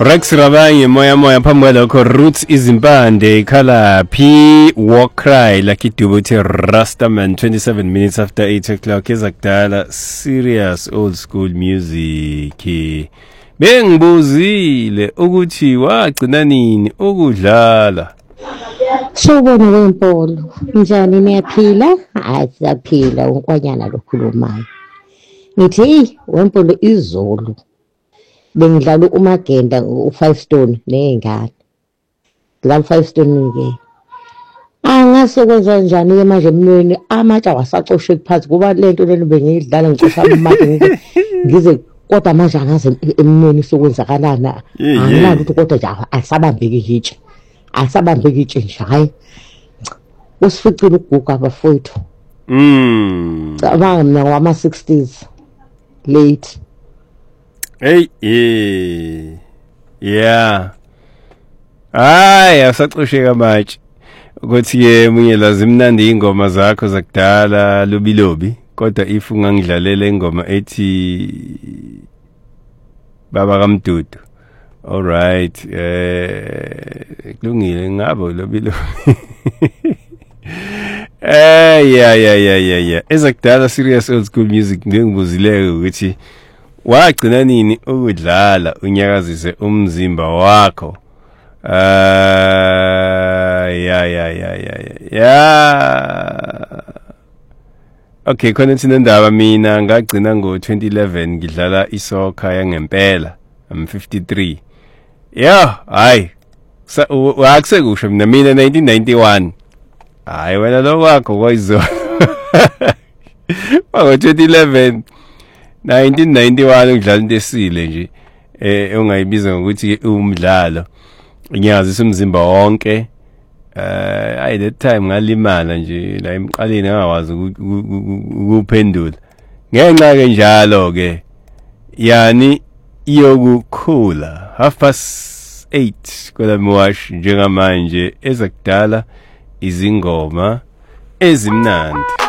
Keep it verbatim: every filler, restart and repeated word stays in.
Rex Rabanye moya moya phambi kwalokho Roots Izimpande ikhala P War Cry Lucky Dubuthi Rastaman twenty-seven minutes after eight o'clock ezakudala serious old school music. Bengibuzile ukuthi wagcina nini ukudlala. Sawubona Wempolo, njani niyaphila? Hayi siyaphila unkwanyana lokhulumayo. Ngithi Wempolo izolo bengidlala uMagenda u5 stone nengane. La five stone ke. Angase kwenza njani ke manje emnweni amatshe wasacoshe phansi kuba lento lelo bengidlala ngicosha amade ngize kodwa manje angaze emnweni sokwenzakalana. Anginalo ukuthi kodwa nje asabambeki hitshe. Asabambeki hitshe nje hayi. Usificile ukuguga abafowethu. Mm. Abanga mina ngama sixties late. Hey, eh. Yeah. Hayi asacosheka manje. Ukuthi ke munye lazimnandi ingoma zakho zakudala lobilobi kodwa if ungangidlalela ingoma ethi Baba kaMdudu. All right. Eh kulungile ngabo lobilobi. Eh yeah yeah yeah yeah yeah. Ezakudala serious old school music ngingibuzileke ukuthi wagcina nini ukudlala unyakazise umzimba wakho. Uh, yeah, yeah, yeah, yeah, yeah. Okay, khona thina ndaba mina ngagcina ngo twenty eleven ngidlala isoccer yangempela. I'm fifty-three. Yeah, hayi. Wakusekusho mina mina nineteen ninety-one. Hayi wena lo wakho kwayizo. Ngo twenty eleven nineteen ninety-one ngidlala into esile nje. Eh ungayibiza ngokuthi umdlalo. Ngiyazisa umzimba wonke. Eh ay that time ngalimala nje la emqaleni angawazi ukuphendula. Ngenxa ke njalo ke yani iyokukhula half past eight kola mwash njengamanje ezakudala izingoma ezimnandi.